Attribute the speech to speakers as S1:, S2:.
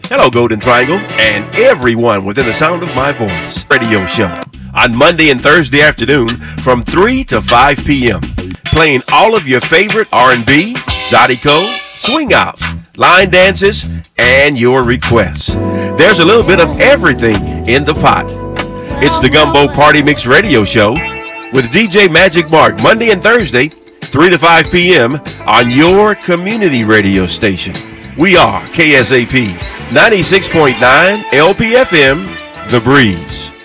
S1: Hello, Golden Triangle, and everyone within the sound of my voice. Radio show on Monday and Thursday afternoon from 3 to 5 p.m. Playing all of your favorite R&B, Zydeco, swing outs, line dances, and your requests. There's a little bit of everything in the pot. It's the Gumbo Party Mix Radio Show with DJ Magic Mark, Monday and Thursday, 3 to 5 p.m. on your community radio station. We are KSAP 96.9 LPFM, The Breeze.